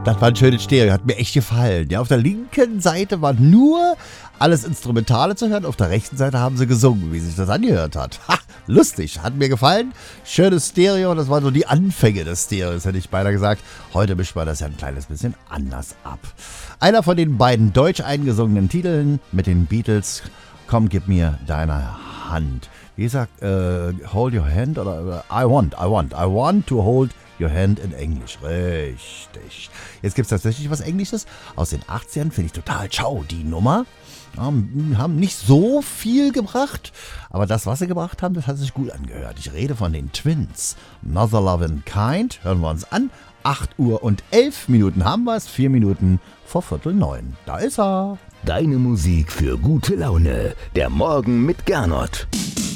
Das war ein schönes Stereo, hat mir echt gefallen. Ja, auf der linken Seite war nur alles Instrumentale zu hören, auf der rechten Seite haben sie gesungen, wie sich das angehört hat. Ha, lustig, hat mir gefallen. Schönes Stereo, das waren so die Anfänge des Stereos, hätte ich beinahe gesagt. Heute mischt man das ja ein kleines bisschen anders ab. Einer von den beiden deutsch eingesungenen Titeln mit den Beatles, Komm, gib mir deine Hand. Wie gesagt, hold your hand oder I want to hold your hand in Englisch. Richtig. Jetzt gibt es tatsächlich was Englisches aus den 80ern, finde ich total ciao, die Nummer. Haben nicht so viel gebracht, aber das, was sie gebracht haben, das hat sich gut angehört. Ich rede von den Twins. Mother Lovin' Kind, hören wir uns an. 8 Uhr und 11 Minuten haben wir es, 4 Minuten vor 8:45. Da ist er. Deine Musik für gute Laune. Der Morgen mit Gernot.